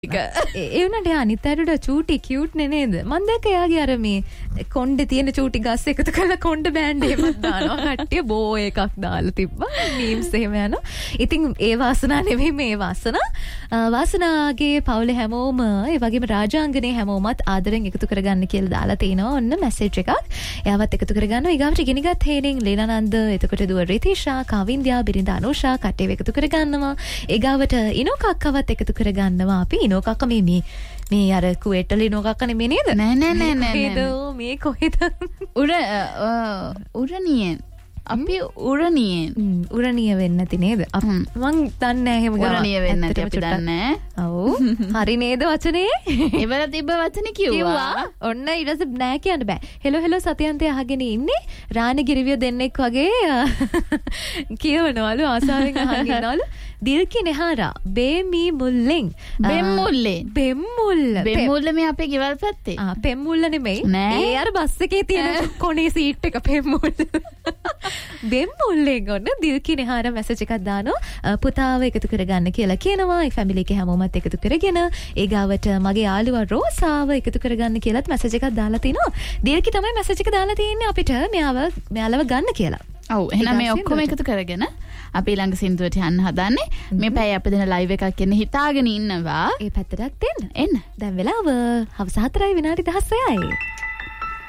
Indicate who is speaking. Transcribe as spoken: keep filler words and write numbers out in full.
Speaker 1: ඒ වුණාට අනිත් අයට චූටි කියුට් නේ නේද? මම දැක්ක එයාගේ අර මේ කොණ්ඩේ තියෙන චූටි ගස් එකතු කරලා කොණ්ඩ බෑන්ඩ් එකක් දානවා. කට්ටිය බෝ එකක් දාලා තිබ්බා. මීම්ස් එහෙම යනවා. ඉතින් ඒ වාසනා නෙවෙයි මේ වාසනා. වාසනාගේ පවුලේ හැමෝම ඒ වගේම රාජාංගනේ හැමෝමත් ආදරෙන් එකතු කරගන්න කියලා දාලා තිනවා. ඔන්න මැසේජ් එකක්. එයාවත් එකතු කරගන්නවා. ඊගාවට ඉගෙනගත් හේනින් ලේනානන්ද, එතකොට දුව රිතිෂා, කවින්ද්‍යා, බිරිඳ අනුෂා කට්ටිය එකතු කරගන්නවා. ඊගාවට ඉනෝක අක්කවත් එකතු කරගන්නවා. අපි ඉනෝක අක්ක මේ මේ මේ අර කුවේට්ටල ඉනෝක අක්ක නෙමෙයි නේද?
Speaker 2: නෑ නෑ නෑ නෑ
Speaker 1: මේ කොහෙද?
Speaker 2: උර උරණියෙන් අපි උරණියෙන්
Speaker 1: උරණිය වෙන්නේ නැති නේද? මං දන්නේ නැහැ එහෙම ගාව.
Speaker 2: උරණිය වෙන්නේ නැති අපි දන්නේ.
Speaker 1: ඔව්. හරි නේද වචනේ?
Speaker 2: එවල තිබ්බ වචනේ කිව්වා.
Speaker 1: ඔන්න ඊට පස්සේ නෑ කියන්න බෑ. හෙලෝ හෙලෝ සතියන්තය අහගෙන ඉන්නේ රාණි ගිරිවිය දෙන්නෙක් වගේ කියවනවලු ආසාවෙන් අහගෙන ඉන්නවලු. දිල්කි නෙහාරා බේමි මුල්ලෙන්
Speaker 2: බෙම්මුල්ලේ
Speaker 1: බෙම්මුල්ල
Speaker 2: බෙම්මුල්ල මේ අපේ ගෙවල් පැත්තේ.
Speaker 1: ආ පෙම්මුල්ල නෙමෙයි. ඒ අර බස් එකේ තියෙන කොනේ සීට් එක පෙම්මුල්ල. බෙම්මුල්ලෙන් ඔන්න දිල්කි නෙහාරා මැසේජ් එකක් දානවා. පුතාව එකතු කරගන්න කියලා කියනවා. ඒ ෆැමිලි එකේ හැමෝමත් එකතු කරගෙන ඒ ගාවට මගේ යාළුවා රෝසාව එකතු කරගන්න කියලාත් මැසේජ් එකක් දාලා තිනවා. දිල්කි තමයි මැසේජ් එක දාලා තියෙන්නේ අපිට මෙයාව මෙයාලව ගන්න කියලා.
Speaker 2: ඔව් එහෙනම් මේ ඔක්කොම එකතු කරගෙන අපි ළඟ සින්දුවට යන්න හදන්නේ. මේ පැය අපි දෙන ලයිව් එකක් එන්න හිතාගෙන ඉන්නවා.
Speaker 1: ඒ පැත්තට දෙන්න.
Speaker 2: එන්න.
Speaker 1: දැන් වෙලාව හවස හතරයි විනාඩි දහසයයි.